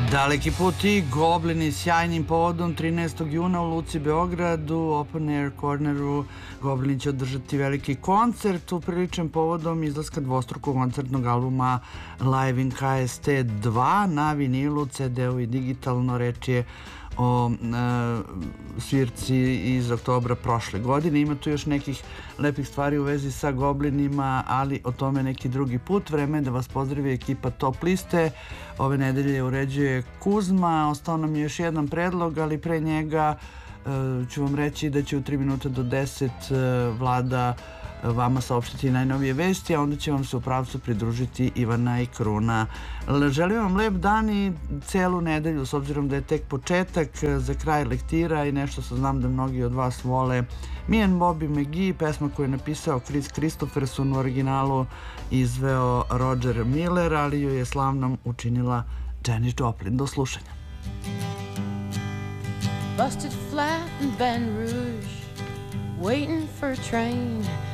Daleki put i Goblini sjajnim povodom 13. juna u Luci Beogradu, Open Air Corneru. Goblini će održati veliki koncert upriličen povodom izlaska dvostrukog koncertnog albuma Live in KST 2 na vinilu, CD-u i digitalno. Reč je o svirci iz oktobra prošle godine. Ima tu još nekih lepih stvari u vezi sa Goblinima, ali o tome neki drugi put. Vreme je da vas pozdravi ekipa Top liste. Ove nedelje uređuje Kuzma. Ostao nam je još jedan predlog, ali pre njega ću vam reći da će u 3 minuta do 10 Vlada vama saopštiti najnovije vesti, a onda će vam se u pravcu pridružiti Ivana i Kruna. Želim vam lep dan i celu nedelju, s obzirom da je tek početak, za kraj lektira i nešto što znam da mnogi od vas vole. Me and Bobby McGee, pesma koju je napisao Chris Christopherson, u originalu izveo Roger Miller, ali ju je slavnom učinila Janis Joplin. Do slušanja. Busted flat in Baton Rouge, waiting for a train